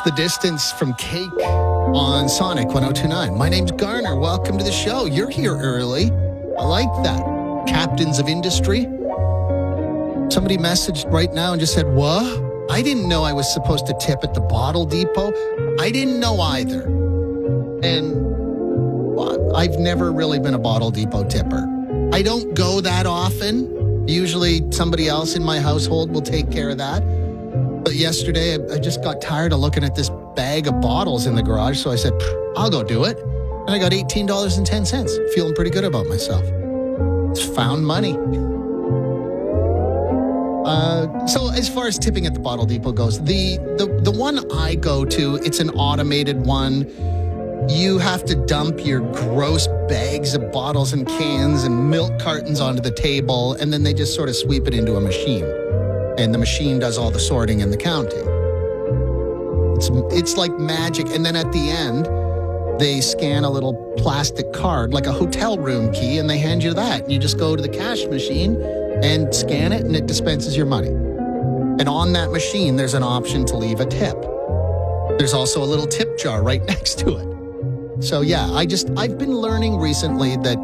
The Distance from Cake on Sonic 102.9. My name's Garner. Welcome to the show. You're here early. I like that. Captains of Industry. Somebody messaged right now and just said, what? I didn't know I was supposed to tip at the Bottle Depot. I didn't know either. And well, I've never really been a Bottle Depot tipper. I don't go that often. Usually somebody else in my household will take care of that. But yesterday, I just got tired of looking at this bag of bottles in the garage, so I said, I'll go do it. And I got $18.10. Feeling pretty good about myself. It's found money. So as far as tipping at the Bottle Depot goes, the one I go to, it's an automated one. You have to dump your gross bags of bottles and cans and milk cartons onto the table, and then they just sort of sweep it into a machine. And the machine does all the sorting and the counting. It's like magic. And then at the end, they scan a little plastic card, like a hotel room key, and they hand you that. And you just go to the cash machine and scan it, and it dispenses your money. And on that machine, there's an option to leave a tip. There's also a little tip jar right next to it. So yeah, I've been learning recently that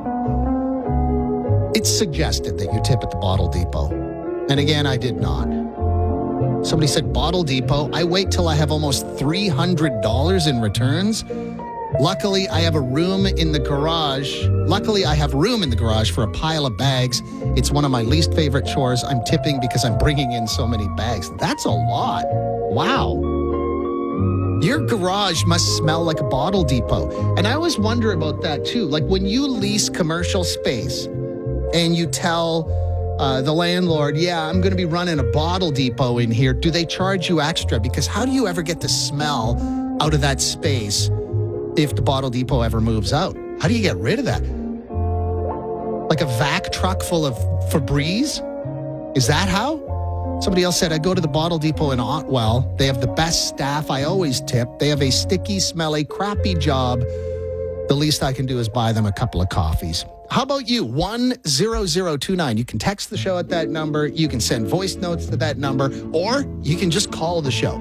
it's suggested that you tip at the Bottle Depot. And again, I did not. Somebody said, Bottle Depot, I wait till I have almost $300 in returns. Luckily, I have room in the garage for a pile of bags. It's one of my least favorite chores. I'm tipping because I'm bringing in so many bags. That's a lot. Wow. Your garage must smell like a Bottle Depot. And I always wonder about that too. Like when you lease commercial space and you tell the landlord, yeah, I'm going to be running a Bottle Depot in here. Do they charge you extra? Because how do you ever get the smell out of that space if the Bottle Depot ever moves out? How do you get rid of that? Like a vac truck full of Febreze? Is that how? Somebody else said, I go to the Bottle Depot in Otwell. They have the best staff. I always tip. They have a sticky, smelly, crappy job. The least I can do is buy them a couple of coffees. How about you? 10029. You can text the show at that number. You can send voice notes to that number, or you can just call the show.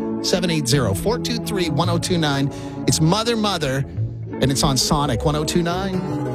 780-423-1029. It's Mother, and it's on Sonic 102.9.